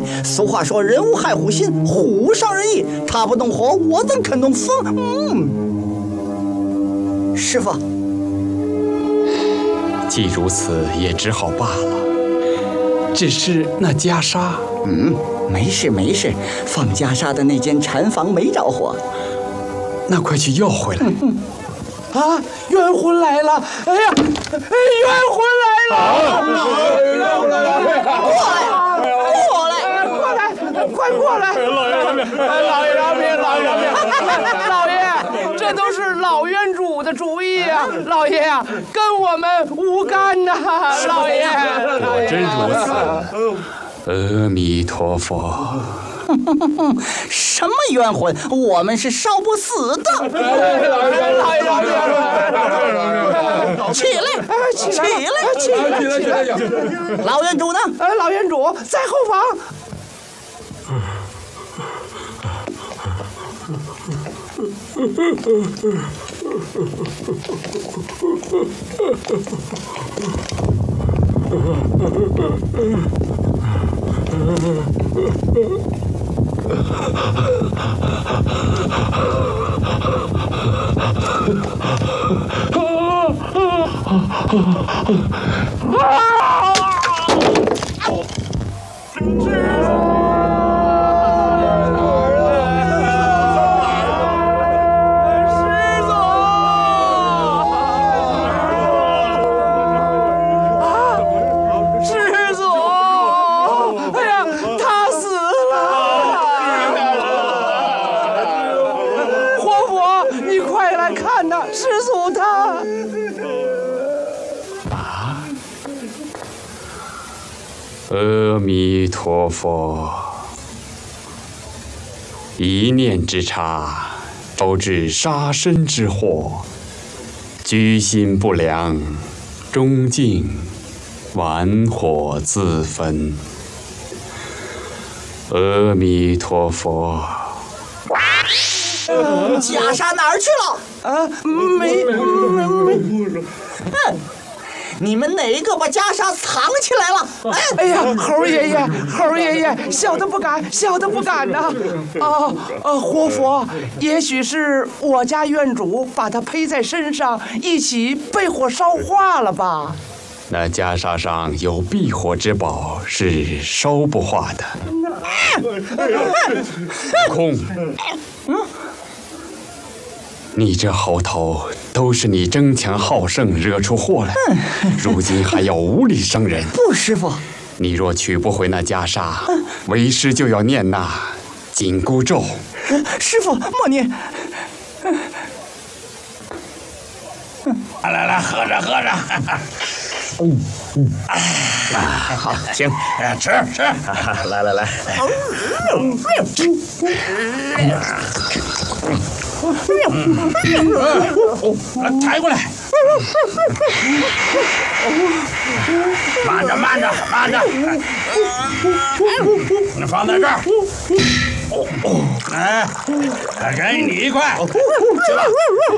俗话说人无害虎心，虎伤人意。他不动火，我怎肯动风？师傅， 既如此，也只好罢了。只是那袈裟， 没事没事，放袈裟的那间禅房没着火。 那快去要回来。 啊，冤魂来了！哎呀，冤魂来了！过来，快过来！老爷饶命，老爷，这都是老冤主的主意啊！老爷啊，跟我们无干呐！老爷， 果真如此。阿弥陀佛。 什么冤魂？我们是烧不死的。 老爷饶命！ 起来！老冤主呢？ 老冤主在后房。 阿弥陀佛，一念之差，招致杀身之祸；居心不良，终竟玩火自焚。阿弥陀佛。 袈裟哪儿去了？没。你们哪个把袈裟藏起来了？ 哎呀，猴爷爷，小的不敢呐！活佛，也许是我家院主把它披在身上，一起被火烧化了吧？ 那袈裟上有避火之宝，是烧不化的。空。你这猴头，都是你争强好胜惹出祸来，如今还要无理伤人。 不，师傅， 你若取不回那袈裟，为师就要念那紧箍咒。 师傅，莫念。 来，喝着。 好，行， 吃。 来。 抬过来。慢着，你放在这儿。给你一块，去吧。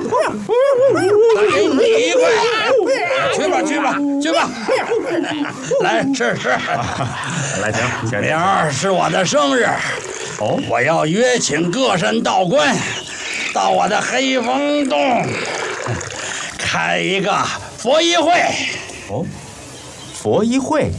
给你一块，去吧。来吃。 来，行。 明儿是我的生日，我要约请各省道观到我的黑风洞开一个佛衣会。 佛衣会。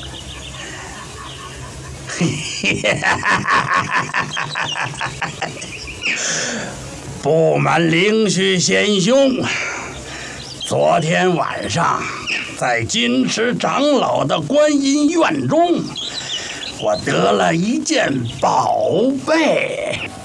不瞒灵虚贤兄，昨天晚上在金池长老的观音院中，我得了一件宝贝。